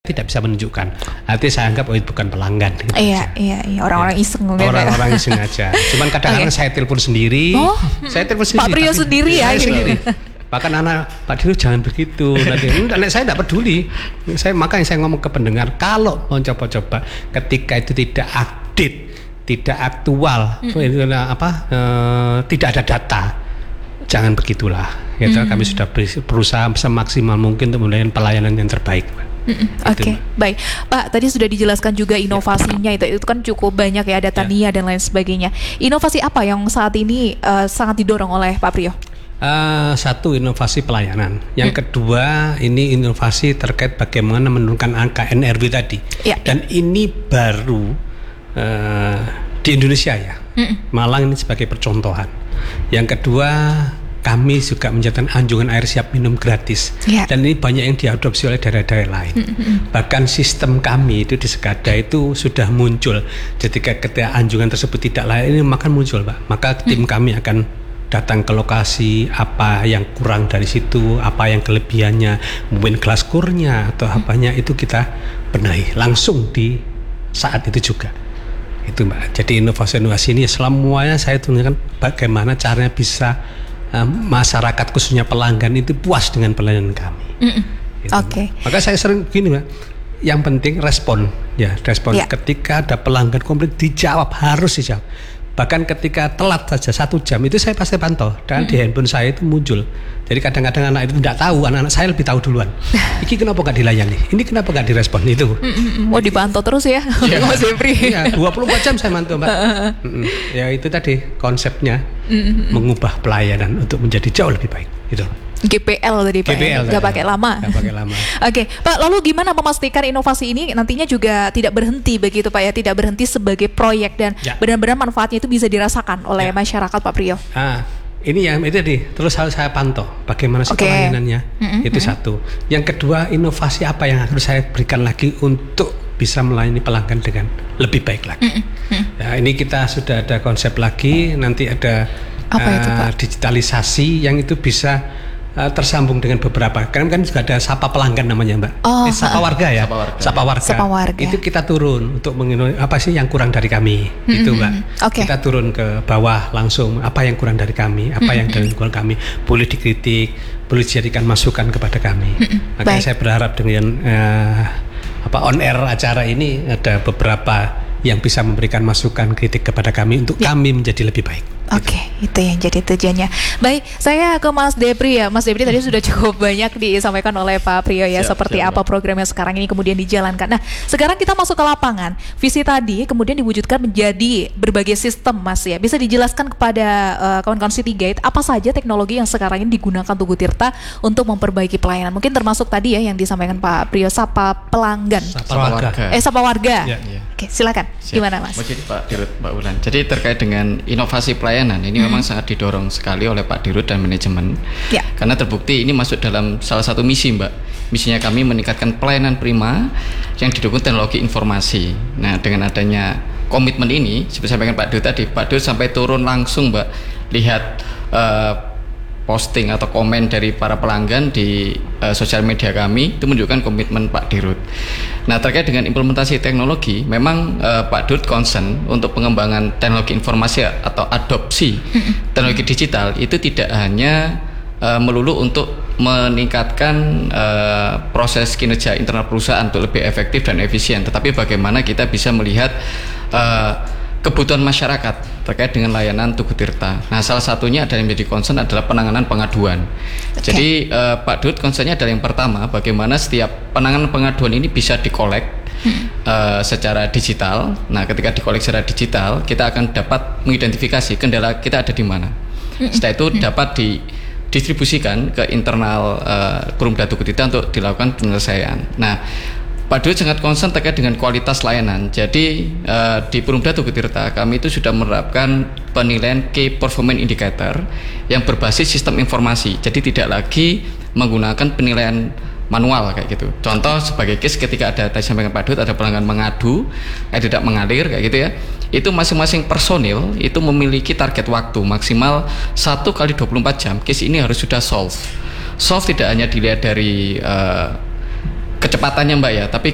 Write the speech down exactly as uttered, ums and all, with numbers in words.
tidak bisa menunjukkan. Artinya saya anggap oh itu bukan pelanggan. Gitu iya, iya, iya, orang-orang ya. iseng mungkin. Orang-orang iseng aja. Cuman kadang-kadang okay. saya telepon sendiri. Oh, saya telepon sendiri. Pak Priyo sendiri ya. Saya sendiri. Bahkan anak Pak Dirut jangan begitu. Nanti saya tidak peduli. Saya makanya saya ngomong ke pendengar, kalau mau coba-coba ketika itu tidak update, tidak aktual, mm. apa, e, tidak ada data, jangan begitulah. Gitu. Mm. Kami sudah berusaha semaksimal mungkin untuk memberikan pelayanan yang terbaik. Oke, okay. Baik, Pak. Tadi sudah dijelaskan juga inovasinya ya. itu itu kan cukup banyak ya, ada Tania ya. dan lain sebagainya. Inovasi apa yang saat ini uh, sangat didorong oleh Pak Priyo? Uh, satu, inovasi pelayanan. Yang hmm. kedua, ini inovasi terkait bagaimana menurunkan angka N R W tadi. Ya. Dan ini baru uh, di Indonesia ya. Hmm. Malang ini sebagai percontohan. Yang kedua, kami juga menjadikan anjungan air siap minum gratis. Ya. Dan ini banyak yang diadopsi oleh daerah-daerah lain. Hmm. Bahkan sistem kami itu di Sekada itu sudah muncul. Jadi ketika anjungan tersebut tidak layak, ini maka muncul, Pak. Maka tim hmm. kami akan datang ke lokasi, apa yang kurang dari situ, apa yang kelebihannya, mungkin gelas kurnya atau apanya, itu kita benahi langsung di saat itu juga. Itu Mbak. Jadi inovasi-inovasi ini semuanya saya tunjukkan bagaimana caranya bisa um, masyarakat khususnya pelanggan itu puas dengan pelayanan kami. Oke. Okay. Maka saya sering gini Mbak, yang penting respon, ya respon yeah. ketika ada pelanggan komplain dijawab, harus dijawab. Bahkan ketika telat saja satu jam itu saya pasti pantau dan mm-hmm. di handphone saya itu muncul. Jadi kadang-kadang anak itu tidak tahu, anak-anak saya lebih tahu duluan. Iki kenapa nggak dilayani? Ini kenapa nggak direspon itu? Mm-hmm. Mau dipantau terus ya, Mas Jeffrey. Iya, dua puluh empat jam saya mantau Mbak. Mm-hmm. Ya itu tadi konsepnya mm-hmm. mengubah pelayanan untuk menjadi jauh lebih baik. Gitu. G P L tadi Pak, ya? Gak pakai lama. Gak pakai lama. Oke, Pak. Lalu gimana memastikan inovasi ini nantinya juga tidak berhenti begitu Pak ya, tidak berhenti sebagai proyek dan ya. benar-benar manfaatnya itu bisa dirasakan oleh ya. masyarakat Pak Priyo? Ah, ini ya itu tadi. Terus harus saya pantau bagaimana sih okay. pelayanannya. Mm-hmm. Itu satu. Yang kedua, inovasi apa yang harus saya berikan lagi untuk bisa melayani pelanggan dengan lebih baik lagi. Mm-hmm. Ya, ini kita sudah ada konsep lagi. Nanti ada apa itu, Pak? Uh, digitalisasi yang itu bisa Uh, tersambung dengan beberapa, karena kan juga ada sapa pelanggan namanya Mbak, oh, eh, sapa warga ya, sapa warga. Sapa warga. Sapa warga. Itu kita turun untuk mengenai apa sih yang kurang dari kami, mm-hmm. itu Mbak. Okay. Kita turun ke bawah langsung, apa yang kurang dari kami, apa mm-hmm. yang dari kurang kami, boleh dikritik, boleh dijadikan masukan kepada kami. Mm-hmm. Makanya Baik. saya berharap dengan uh, apa on air acara ini ada beberapa yang bisa memberikan masukan kritik kepada kami untuk ya. kami menjadi lebih baik. Oke, okay, itu yang jadi tujuannya. Baik, saya ke Mas Depri ya. Mas Depri tadi sudah cukup banyak disampaikan oleh Pak Priyo ya, siap, seperti siap, apa programnya sekarang ini kemudian dijalankan. Nah, sekarang kita masuk ke lapangan. Visi tadi kemudian diwujudkan menjadi berbagai sistem, Mas ya. Bisa dijelaskan kepada uh, kawan-kawan City Gate apa saja teknologi yang sekarang ini digunakan Tugu Tirta untuk memperbaiki pelayanan? Mungkin termasuk tadi ya yang disampaikan Pak Priyo, sapa pelanggan. Sapa warga. Eh, sapa warga. Ya, ya. Oke, silakan. Siap. Gimana Mas? Jadi Pak Dirut, Mbak Ulan. Jadi terkait dengan inovasi pelayanan ini hmm. memang sangat didorong sekali oleh Pak Dirut dan manajemen. Ya. Karena terbukti ini masuk dalam salah satu misi Mbak. Misinya kami meningkatkan pelayanan prima yang didukung teknologi informasi. Nah, dengan adanya komitmen ini, seperti sampaikan Pak Dirut tadi, Pak Dirut sampai turun langsung Mbak lihat uh, posting atau komen dari para pelanggan di uh, sosial media kami, itu menunjukkan komitmen Pak Dirut. Nah, terkait dengan implementasi teknologi, memang uh, Pak Dirut concern untuk pengembangan teknologi informasi atau adopsi teknologi digital itu tidak hanya uh, melulu untuk meningkatkan uh, proses kinerja internal perusahaan untuk lebih efektif dan efisien, tetapi bagaimana kita bisa melihat uh, kebutuhan masyarakat terkait dengan layanan Tugu Tirta. Nah, salah satunya adalah yang menjadi concern adalah penanganan pengaduan. Okay. Jadi uh, Pak Dirut concernnya adalah yang pertama, bagaimana setiap penanganan pengaduan ini bisa dikolek hmm. uh, secara digital. Nah, ketika dikolek secara digital, kita akan dapat mengidentifikasi kendala kita ada di mana. Hmm. Setelah itu hmm. dapat didistribusikan ke internal uh, Perumda Tugu Tirta untuk dilakukan penyelesaian. Nah, Pak Dirut sangat concern terkait dengan kualitas layanan. Jadi uh, di Perumda Tugu Tirta kami itu sudah menerapkan penilaian Key Performance Indicator yang berbasis sistem informasi. Jadi tidak lagi menggunakan penilaian manual kayak gitu. Contoh sebagai case ketika ada tadi sampaikan Pak Dirut ada pelanggan mengadu, eh, tidak mengalir kayak gitu ya. Itu masing-masing personil itu memiliki target waktu maksimal satu kali dua puluh empat jam. Case ini harus sudah solve. Solve tidak hanya dilihat dari uh, kecepatannya Mbak ya, tapi